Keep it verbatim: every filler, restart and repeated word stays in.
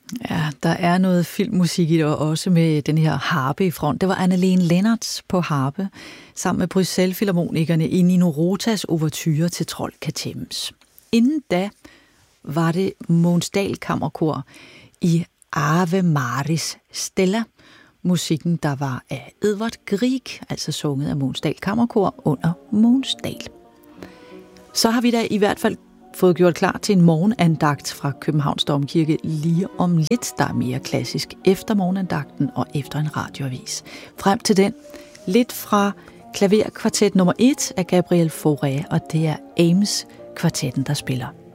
Ja, der er noget filmmusik i det, og også med den her harpe i front. Det var Anne-Lene Lennartz på harpe, sammen med Bruxelles-filharmonikerne i Nino Rotas ouverture til Trold kan tæmmes. Inden da var det Mogens Dahl Kammerkor i Ave Maris Stella, musikken, der var af Edvard Grieg, altså sunget af Mogens Dahl Kammerkor under Mogens Dahl. Så har vi da i hvert fald fået gjort klar til en morgenandagt fra Københavns Domkirke lige om lidt. Der er mere klassisk efter morgenandagten og efter en radioavis. Frem til den, lidt fra klaverkvartet nummer et af Gabriel Fauré, og det er Ames kvartetten, der spiller.